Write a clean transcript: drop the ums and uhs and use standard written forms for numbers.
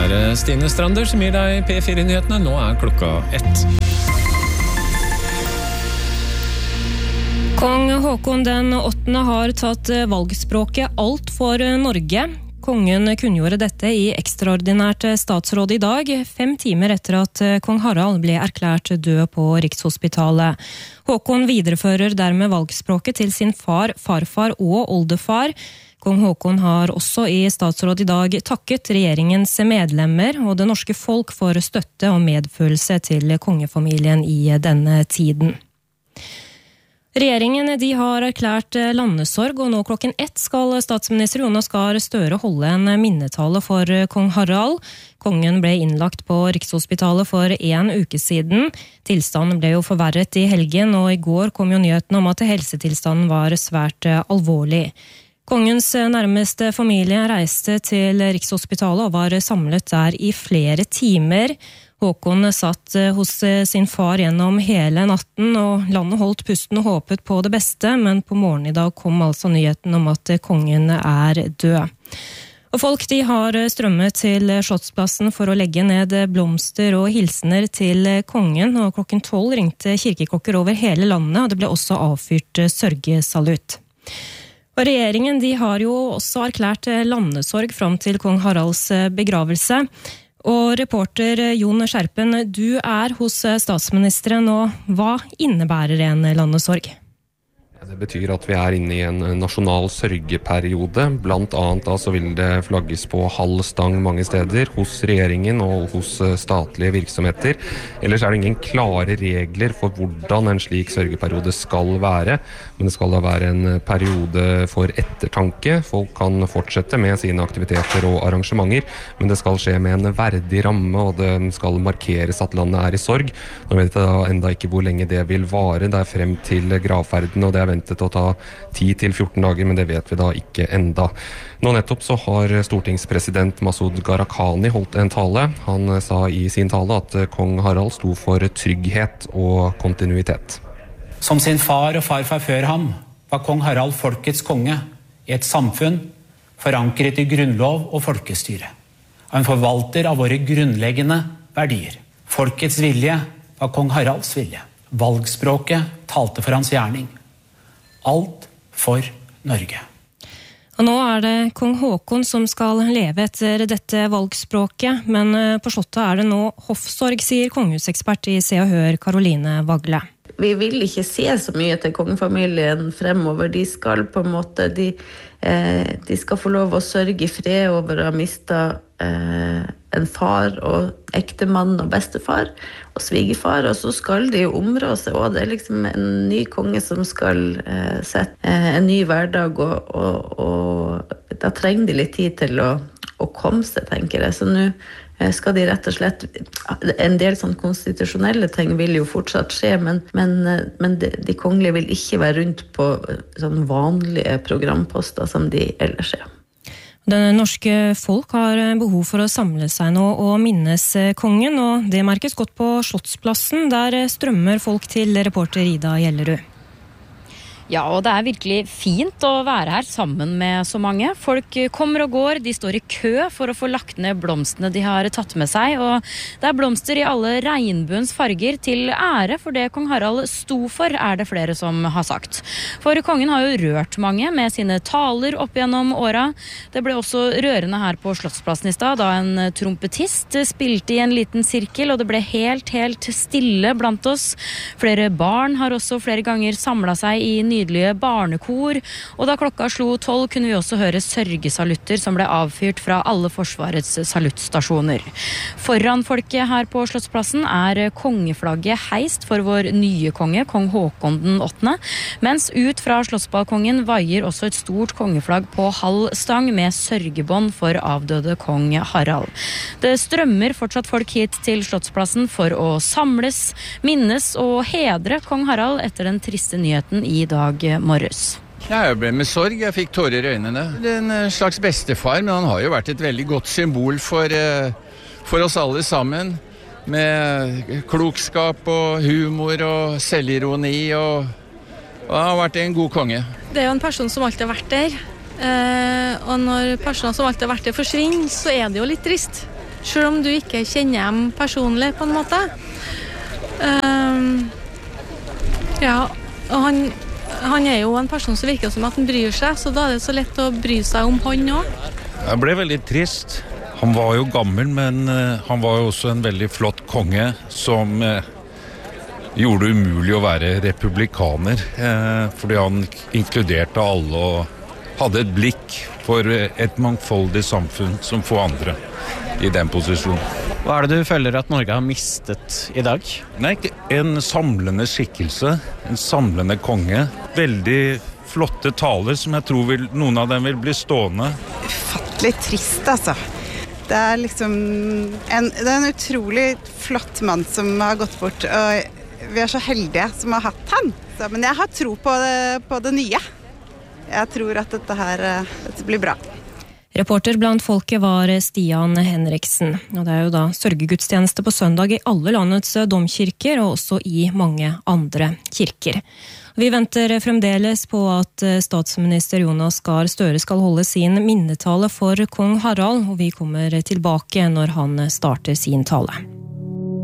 Stine Strander som gir deg P4-nyhetene. Nå klokka 1. Kong Håkon den 8. har tatt valgspråket Alt for Norge. Kongen kunngjorde dette i ekstraordinært statsråd i dag, 5 timer etter at kong Harald ble erklært død på Rikshospitalet. Håkon viderefører dermed valgspråket til sin far, farfar og oldefar. Kong Håkon har også i statsråd i dag takket regjeringens medlemmer og det norske folk for støtte og medfølelse til kongefamilien i denne tiden. Regjeringen de har erklært landesorg, og nå klokken 1 skal statsminister Jonas Gahr Støre holde en minnetale for kong Harald. Kongen ble innlagt på Rikshospitalet for 1 uke siden. Tilstanden ble jo forverret i helgen, og i går kom jo nyheten om at helsetilstanden var svært alvorlig. Kongens nærmeste familie reiste til Rikshospitalet og var samlet der i flere timer. Håkon satt hos sin far gjennom hele natten, og landet holdt pusten og håpet på det beste, men på morgenen i dag kom altså nyheten om at kongen er død. Og folk de har strømmet til Slottsplassen for å legge ned blomster og hilsener til kongen, og klokken 12 ringte kirkeklokker over hele landet, og det ble også avfyrt sørgesalutt. Og regjeringen de har jo også erklært landesorg fram til kong Haralds begravelse. Og reporter Jon Skjerpen, du er hos statsministeren, og hva innebærer en landesorg? Det betyr at vi er inne i en nasjonal sørgeperiode. Blant annet da så vil det flagges på halv stang mange steder, hos regjeringen og hos statlige virksomheter. Ellers er det ingen klare regler for hvordan en slik sørgeperiode skal være. Men det skal da være en periode for ettertanke. Folk kan fortsette med sine aktiviteter og arrangementer, men det skal skje med en verdig ramme, og det skal markeres at landet er i sorg. Nå vet jeg da enda ikke hvor lenge det vil vare. Det er frem til gravferden, og det er ventet å ta 10-14 dager, men det vet vi da ikke enda. Nå nettopp så har stortingspresident Masud Gharahkhani holdt en tale. Han sa i sin tale at kong Harald sto for trygghet og kontinuitet. Som sin far og farfar før ham var kong Harald folkets konge i et samfunn forankret i grunnlov og folkestyre. En forvalter av våre grunnleggende verdier. Folkets vilje var kong Haralds vilje. Valgspråket talte for hans gjerning. Alt for Norge. Og nå er det kong Håkon som skal leve etter dette valgspråket, men på Slottet er det nå hoffsorg, sier kongehusekspert i Se og Hør, Caroline Vagle. Vi vil ikke se så mye til kongefamilien fremover. De skal på en måte, de skal få lov å sørge i fred over å ha mistet en far og ektemann og bestefar og svigerfar, og så skal de jo områ seg, og det er liksom en ny konge som skal sette en ny hverdag, og da trenger de litt tid til å komme seg, tenker jeg. Så nå skal de rett og slett, en del sånn konstitusjonelle ting vil jo fortsatt skje, men de kongelige vil ikke være rundt på sånn vanlige programposter som de ellers er. Det norske folk har behov for å samle seg nå og minnes kongen, og det merkes godt på Slottsplassen, der strømmer folk til, reporter Ida Gjellerud. Ja, og det er virkelig fint å være her sammen med så mange. Folk kommer og går, de står i kø for å få lagt ned blomstene de har tatt med seg, og det er blomster i alle regnbuens farger til ære for det kong Harald sto for, er det flere som har sagt. For kongen har jo rørt mange med sine taler opp gjennom åra. Det ble også rørende her på Slottsplassen i stad, da en trompetist spilte i en liten sirkel, og det ble helt stille blant oss. Flere barn har også flere ganger samlet seg i nydelige barnekor, og da klokka slo 12 kunne vi også høre sørgesalutter som ble avfyrt fra alle Forsvarets saluttstasjoner. Foran folket her på Slottsplassen er kongeflagget heist for vår nye konge, kong Håkon den 8., mens ut fra Slottsbalkongen vaier også et stort kongeflagg på halv stang med sørgebånd for avdøde kong Harald. Det strømmer fortsatt folk hit til Slottsplassen for å samles, minnes og hedre kong Harald etter den triste nyheten i dag morges. Jeg ble med sorg, jeg fikk tårer i øynene. Det er en slags bestefar, men han har jo vært et veldig godt symbol for oss alle sammen. Med klokskap og humor og selvironi, og han har vært en god konge. Det er jo en person som alltid har vært der, og når personer som alltid har vært der forsvinner, så er det jo litt trist. selv om du ikke kjenner dem personlig på en måte. Ja, og han jo en person som virker som at han bryr seg, så da det så lett å bry seg om han også. Jeg ble veldig trist. Han var jo gammel, men han var jo også en veldig flott konge som gjorde det umulig å være republikaner, fordi han inkluderte alle og hadde et blikk for et mangfoldig samfunn som få andre i den posisjonen. Hva det du føler at Norge har mistet i dag? Nei, en samlende skikkelse, en samlende konge. Veldig flotte taler som jeg tror noen av dem vil bli stående. Ufattelig trist, altså. Det liksom det en utrolig flott mann som har gått bort, og vi så heldige som har hatt han. Men jeg har tro på det nye. Jeg tror at dette blir bra. Reporter blant folket var Stian Henriksen. Og det jo da sørgegudstjeneste på søndag i alle landets domkirker, og også i mange andre kirker. Vi venter fremdeles på at statsminister Jonas Gahr Støre skal holde sin minnetale for kong Harald, og vi kommer tilbake når han starter sin tale.